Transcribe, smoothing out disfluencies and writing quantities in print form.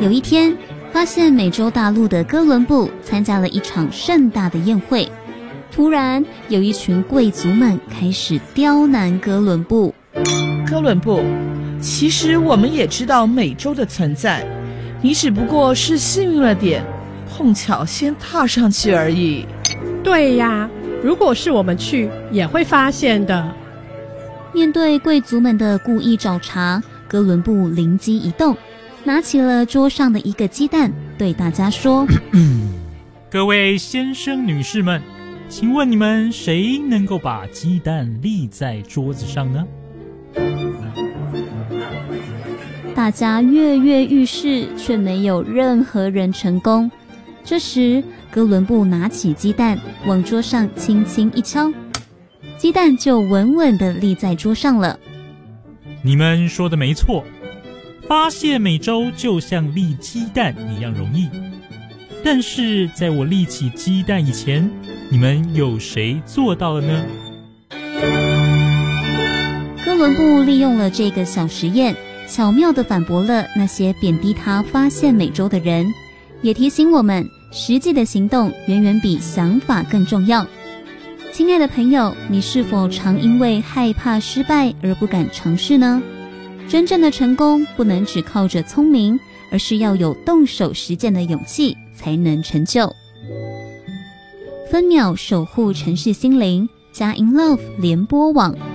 有一天，发现美洲大陆的哥伦布参加了一场盛大的宴会，突然有一群贵族们开始刁难哥伦布。 哥伦布，其实我们也知道美洲的存在，你只不过是幸运了点，碰巧先踏上去而已。 对呀，如果是我们去，也会发现的。 面对贵族们的故意找茬，哥伦布灵机一动，拿起了桌上的一个鸡蛋，对大家说： 各位先生女士们，请问你们谁能够把鸡蛋立在桌子上呢？ 大家跃跃欲试，却没有任何人成功。这时，哥伦布拿起鸡蛋往桌上轻轻一敲，鸡蛋就稳稳地立在桌上了。 你们说的没错，发现美洲就像立鸡蛋一样容易。但是在我立起鸡蛋以前，你们有谁做到了呢？ 哥伦布利用了这个小实验，巧妙地反驳了那些贬低他发现美洲的人，也提醒我们，实际的行动远远比想法更重要。亲爱的朋友，你是否常因为害怕失败而不敢尝试呢？真正的成功不能只靠着聪明，而是要有动手实践的勇气才能成就。分秒守护城市心灵，佳音 Love 联播网。